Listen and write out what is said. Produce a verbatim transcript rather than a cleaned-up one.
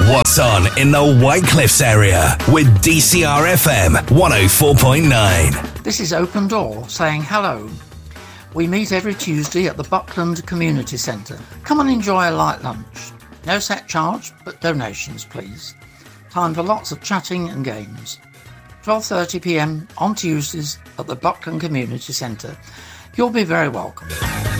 What's on in the White Cliffs area with D C R F M one oh four point nine. This is Open Door saying hello. We meet every Tuesday at the Buckland Community Centre. Come and enjoy a light lunch. No set charge, but donations, please. Time for lots of chatting and games. twelve thirty p m on Tuesdays at the Buckland Community Centre. You'll be very welcome.